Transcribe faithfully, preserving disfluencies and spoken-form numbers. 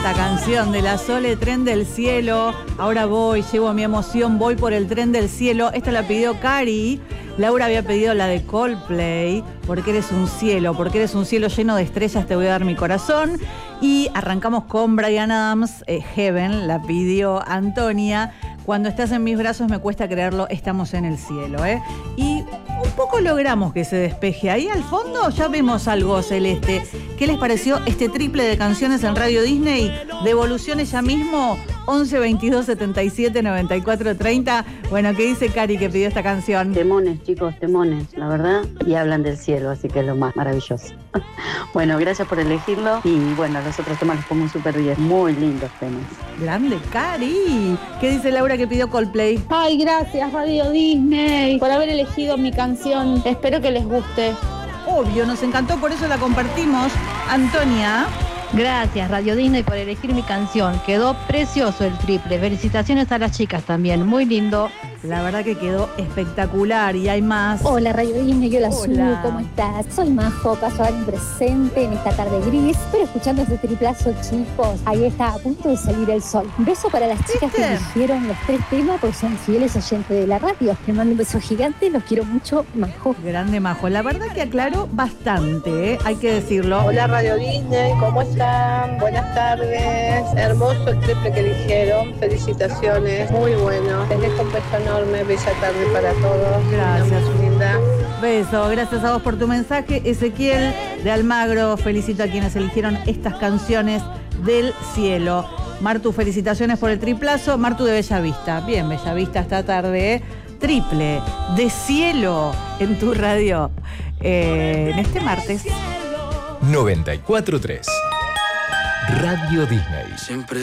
esta canción de la Sole, Tren del Cielo. Ahora voy, llevo mi emoción, voy por el tren del cielo. Esta la pidió Cari. Laura había pedido la de Coldplay, porque eres un cielo, porque eres un cielo lleno de estrellas, te voy a dar mi corazón. Y arrancamos con Bryan Adams, eh, Heaven, la pidió Antonia. Cuando estás en mis brazos me cuesta creerlo, estamos en el cielo, ¿eh? Y un poco logramos que se despeje. Ahí al fondo ya vemos algo celeste. ¿Qué les pareció este triple de canciones en Radio Disney? Devoluciones ya mismo, once veintidós setenta y siete noventa y cuatro treinta. Bueno, ¿qué dice Cari que pidió esta canción? Temones, chicos, temones, la verdad. Y hablan del cielo, así que es lo más maravilloso. Bueno, gracias por elegirlo. Y bueno, los otros temas los pongo súper bien. Muy lindos temas. Grande Cari. ¿Qué dice Laura que pidió Coldplay? Ay, gracias Radio Disney por haber elegido mi canción. Espero que les guste. Obvio, nos encantó, por eso la compartimos. Antonia. Gracias Radio Disney por elegir mi canción. Quedó precioso el triple. Felicitaciones a las chicas también, muy lindo. La verdad que quedó espectacular y hay más. Hola Radio Disney, hola Su, Hola. ¿cómo estás? Soy Majo, paso a dar un presente en esta tarde gris, pero escuchando este triplazo, chicos, ahí está a punto de salir el sol. Un beso para las chicas que ¿Viste? eligieron los tres temas, porque son fieles oyentes de la radio. Les mando un beso gigante, los quiero mucho, Majo. Grande Majo. La verdad que aclaró bastante, ¿eh? Hay que decirlo. Hola Radio Disney, ¿cómo están? Buenas tardes. Hermoso el triple que eligieron. Felicitaciones, muy bueno. Les dejo un beso enorme, bella tarde para todos. Gracias. Muy linda. Beso, gracias a vos por tu mensaje. Ezequiel de Almagro, felicito a quienes eligieron estas canciones del cielo. Martu, felicitaciones por el triplazo. Martu de Bellavista. Bien, Bellavista esta tarde, ¿eh? Triple de cielo en tu radio eh, en este martes. noventa y cuatro punto tres Radio Disney. Siempre